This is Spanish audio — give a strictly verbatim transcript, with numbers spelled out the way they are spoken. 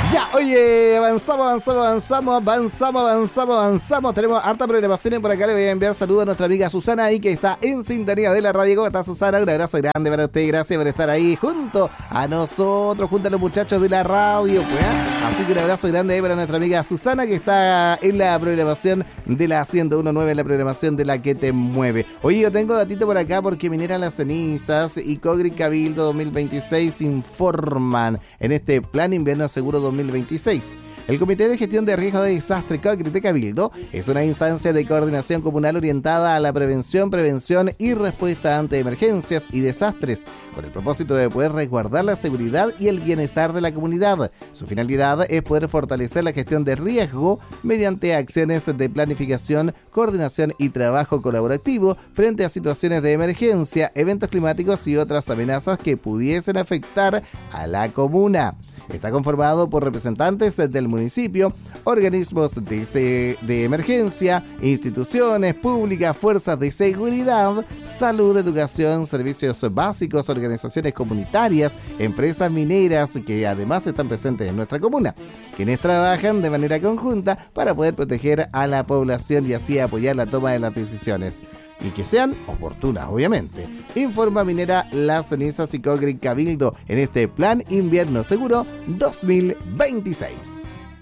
Ya, oye, avanzamos, avanzamos, avanzamos, avanzamos, avanzamos, avanzamos. Tenemos harta programación por acá. Le voy a enviar saludos a nuestra amiga Susana ahí que está en sintonía de la radio. ¿Cómo está, Susana? Un abrazo grande para usted. Gracias por estar ahí junto a nosotros, junto a los muchachos de la radio. Pues, ¿eh? Así que un abrazo grande ahí para nuestra amiga Susana que está en la programación de la ciento uno punto nueve, en la programación de la que te mueve. Oye, yo tengo datito por acá porque Minera Las Cenizas y Cogri Cabildo dos mil veintiséis informan en este Plan Invierno Seguro dos mil veintiséis. El Comité de Gestión de Riesgo de Desastre Cogri de Cabildo es una instancia de coordinación comunal orientada a la prevención, prevención y respuesta ante emergencias y desastres, con el propósito de poder resguardar la seguridad y el bienestar de la comunidad. Su finalidad es poder fortalecer la gestión de riesgo mediante acciones de planificación, coordinación y trabajo colaborativo frente a situaciones de emergencia, eventos climáticos y otras amenazas que pudiesen afectar a la comuna. Está conformado por representantes del municipio, organismos de, de emergencia, instituciones públicas, fuerzas de seguridad, salud, educación, servicios básicos, organizaciones comunitarias, empresas mineras que además están presentes en nuestra comuna, quienes trabajan de manera conjunta para poder proteger a la población y así apoyar la toma de las decisiones. Y que sean oportunas, obviamente. Informa Minera Las Cenizas y Cogri Cabildo en este Plan Invierno Seguro dos mil veintiséis.